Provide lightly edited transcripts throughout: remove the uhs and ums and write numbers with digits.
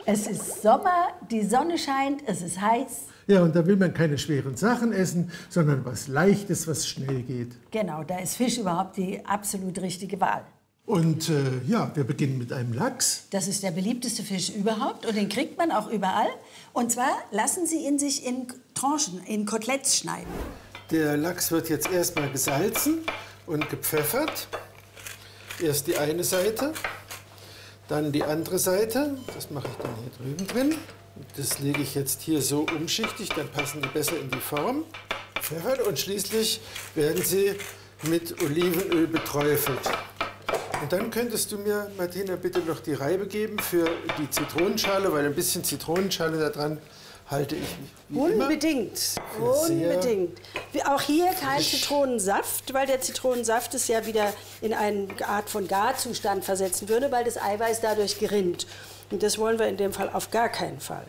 Es ist Sommer, die Sonne scheint, es ist heiß. Ja, und da will man keine schweren Sachen essen, sondern was Leichtes, was schnell geht. Genau, da ist Fisch überhaupt die absolut richtige Wahl. Und ja, wir beginnen mit einem Lachs. Das ist der beliebteste Fisch überhaupt und den kriegt man auch überall. Und zwar lassen Sie ihn sich in Tranchen, in Koteletts schneiden. Der Lachs wird jetzt erstmal gesalzen und gepfeffert. Erst die eine Seite, dann die andere Seite. Das mache ich dann hier drüben drin. Das lege ich jetzt hier so umschichtig, dann passen die besser in die Form. Pfeffert und schließlich werden sie mit Olivenöl beträufelt. Und dann könntest du mir, Martina, bitte noch die Reibe geben für die Zitronenschale, weil ein bisschen Zitronenschale da dran halte ich wie Unbedingt, unbedingt. Auch hier kein Zitronensaft, weil der Zitronensaft es ja wieder in eine Art von Garzustand versetzen würde, weil das Eiweiß dadurch gerinnt. Und das wollen wir in dem Fall auf gar keinen Fall.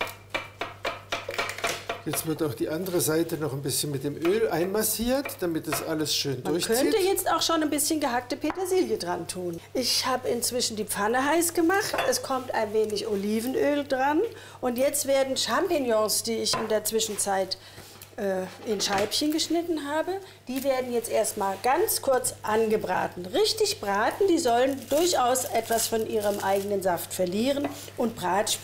Jetzt wird auch die andere Seite noch ein bisschen mit dem Öl einmassiert, damit das alles schön durchzieht. Man könnte jetzt auch schon ein bisschen gehackte Petersilie dran tun. Ich habe inzwischen die Pfanne heiß gemacht. Es kommt ein wenig Olivenöl dran. Und jetzt werden Champignons, die ich in der Zwischenzeit in Scheibchen geschnitten habe, die werden jetzt erstmal ganz kurz angebraten. Richtig braten, die sollen durchaus etwas von ihrem eigenen Saft verlieren. Und